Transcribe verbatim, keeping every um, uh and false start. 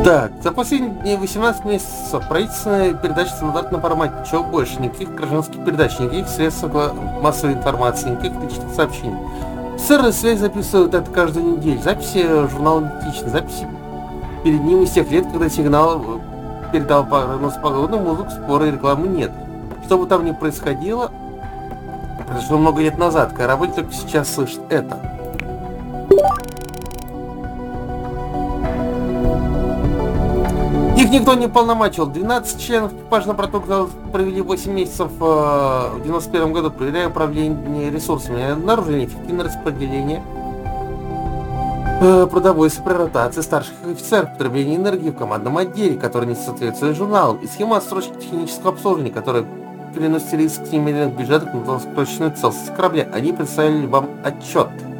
Так, за последние восемнадцать месяцев правительственная передача стандартного формата. Чего больше? Никаких гражданских передач, никаких средств массовой информации, никаких личных сообщений. Офицеры связи записывают это каждую неделю. Записи журнала идентичны. Записи перед ним из тех лет, когда сигнал передал прогноз погоды, музыку, споры и рекламы нет. Что бы там ни происходило, произошло много лет назад. Корабль только сейчас слышит это. Их никто не полномочил. двенадцать членов экипажа протокола провели восемь месяцев э, в девяносто первом году, проверяя управление ресурсами, обнаружили эффективное распределение э, продовольствия при ротации старших офицеров, потребление энергии в командном отделе, который не соответствует журналу, и схема отсрочки технического обслуживания, которая переносит риск немедленных бюджетов на точную целостность корабля. Они представили вам отчет.